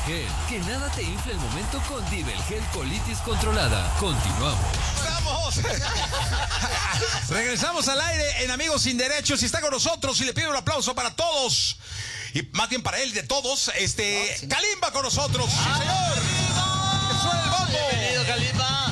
Gel. Que nada te infle el momento con Divel Gel Colitis Controlada. Continuamos. ¡Vamos! Regresamos al aire en Amigos Sin Derechos y está con nosotros y le pido un aplauso para todos. Y más bien para él, de todos, Kalimba con nosotros. ¡Sí, señor! ¡Que suene el bombo! Bienvenido, Kalimba.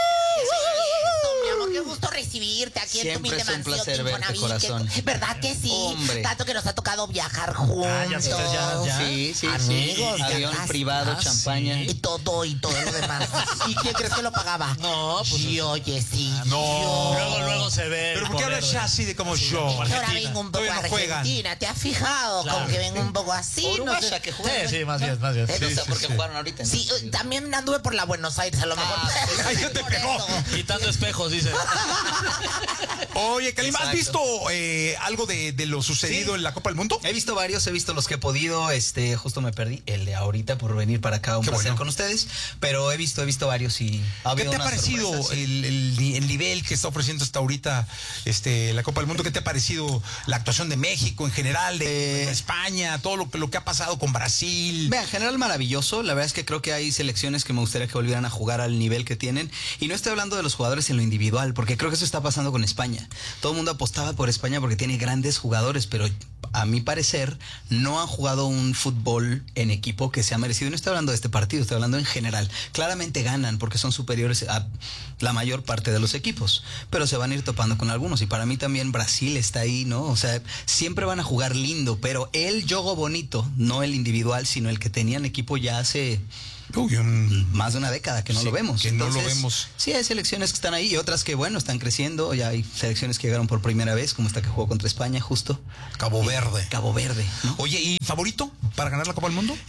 Qué gusto recibirte aquí Siempre en tu humilde es un mansión placer verte, corazón. ¿Verdad que sí? Hombre. Tanto que nos ha tocado viajar juntos. Sí. Amigos, Avión ya privado, champaña. Y todo lo demás. ¿Y quién crees que lo pagaba? No, pues. Sí, oye, sí. No. Luego se ve. ¿Pero por qué hablas así de como yo? Ahora vengo un poco Todavía no juegan. argentina. ¿Te has fijado? Claro. Con que vengo un poco así. Uruguaya no sé. que juega. Sí, más bien. No Sí, sé por qué jugaron ahorita. Sí, también anduve por la Buenos Aires, a lo mejor. Ahí se te Por pegó. eso. Quitando espejos, dice. Oye, Kalimba, ¿has visto Exacto. algo de lo sucedido en la Copa del Mundo? He visto varios, he visto los que he podido, justo me perdí el de ahorita por venir para acá, un Qué placer bueno. con ustedes, pero he visto varios y ha ¿Qué habido te ha unas parecido sorpresas, sí. el nivel que está ofreciendo hasta ahorita la Copa del Mundo? ¿Qué te ha parecido la actuación de México en general, de España, todo lo que ha pasado con Brasil? Vea, en general maravilloso. La verdad es que creo que hay selecciones que me gustaría que volvieran a jugar al nivel que tienen. Y no estoy hablando de los jugadores en lo individual, porque creo que eso está pasando con España. Todo el mundo apostaba por España porque tiene grandes jugadores, pero a mi parecer no han jugado un fútbol en equipo que se ha merecido. Y no estoy hablando de este partido, estoy hablando en general. Claramente ganan porque son superiores a la mayor parte de los equipos, pero se van a ir topando con algunos. Y para mí también Brasil está ahí, ¿no? O sea, siempre van a jugar lindo, pero el juego bonito, no el individual, sino el que tenían equipo ya hace más de una década que no Sí, lo vemos. que no lo vemos. Sí, hay selecciones que están ahí y otras que, bueno, están creciendo. Ya hay selecciones que llegaron por primera vez, como esta que jugó contra España, justo. Cabo Verde. Cabo Verde, ¿no? Oye, ¿y favorito para ganar la Copa del Mundo?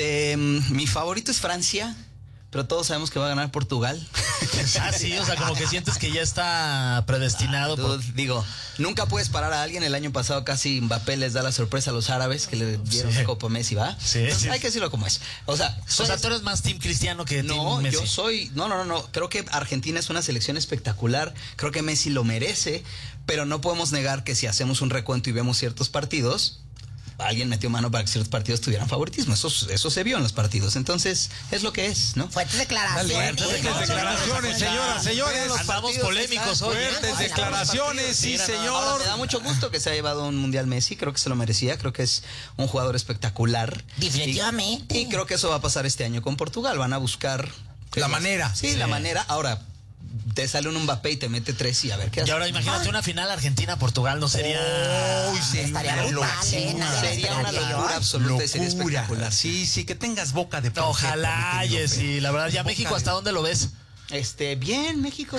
Mi favorito es Francia, pero todos sabemos que va a ganar Portugal. Ah, sí, o sea, como que sientes que ya está predestinado. Dude, digo, nunca puedes parar a alguien. El año pasado casi Mbappé les da la sorpresa a los árabes que le dieron Sí. la Copa a Messi, ¿va? Sí, Entonces, sí. hay que decirlo como es. O sea, tú eres más Team Cristiano que no, Team Messi. yo soy... No. Creo que Argentina es una selección espectacular. Creo que Messi lo merece, pero no podemos negar que si hacemos un recuento y vemos ciertos partidos, alguien metió mano para que ciertos partidos tuvieran favoritismo. Eso se vio en los partidos. Entonces, es lo que es, ¿no? Fuertes declaraciones. Fuertes declaraciones, señoras, señores. Andamos polémicos hoy. Fuertes declaraciones, sí, Mira, Ahora, señor. me da mucho gusto que se haya llevado un mundial Messi. Creo que se lo merecía. Creo que es un jugador espectacular. Definitivamente. Y creo que eso va a pasar este año con Portugal. Van a buscar La manera. Sí, la manera. Ahora, te sale un Mbappé y te mete 3 y a ver qué hace. Y ahora imagínate una final Argentina-Portugal, ¿no sería? Uy, sería Estaría una brutal, locura. Sería una locura absoluta y sería espectacular. Sí, que tengas boca de Ojalá, mi querido Fer. y la verdad, ya Boca México, de- ¿hasta dónde lo ves? Bien, México.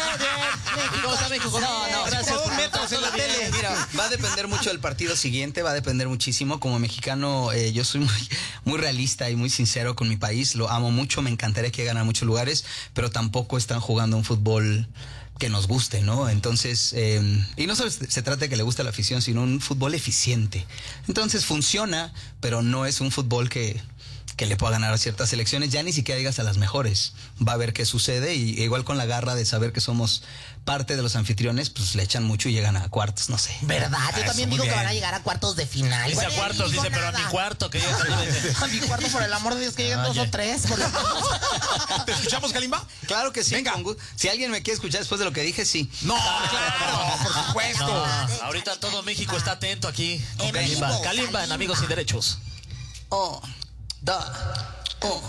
¿Cómo está México? No, gracias. Por 2 metros en la tele. Mira, va a depender mucho del partido siguiente, va a depender muchísimo. Como mexicano, yo soy muy realista y muy sincero con mi país. Lo amo mucho, me encantaría que ganen muchos lugares, pero tampoco están jugando un fútbol que nos guste, ¿no? Entonces, y no solo se trata de que le guste a la afición, sino un fútbol eficiente. Entonces funciona, pero no es un fútbol que le pueda ganar a ciertas selecciones, ya ni siquiera digas a las mejores. Va a ver qué sucede y igual con la garra de saber que somos parte de los anfitriones, pues le echan mucho y llegan a cuartos, no sé. ¿Verdad? Yo Eso, también muy digo que bien. van a llegar a cuartos de final. Dice a Bueno, cuartos, ni digo dice, pero a mi nada. cuarto, que ya está. A mi cuarto, por el amor de Dios, que lleguen 2 Oye. o 3. Por lo menos. ¿Te escuchamos, Kalimba? Claro que sí. Venga. Si alguien me quiere escuchar después de lo que dije, sí. No, claro, por supuesto. No, ahorita todo México está atento aquí con En Kalimba. vivo, Kalimba en Kalimba. Amigos Sin Derechos. Oh, da, oh.